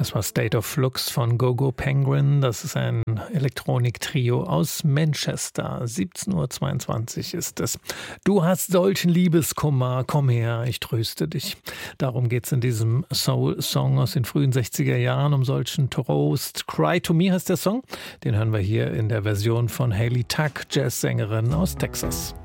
Das war State of Flux von Go-Go Penguin. Das ist ein Elektronik-Trio aus Manchester. 17:22 Uhr ist es. Du hast solchen Liebeskummer, komm her, ich tröste dich. Darum geht es in diesem Soul-Song aus den frühen 60er Jahren, um solchen Trost. Cry to Me heißt der Song. Den hören wir hier in der Version von Hayley Tuck, Jazzsängerin aus Texas.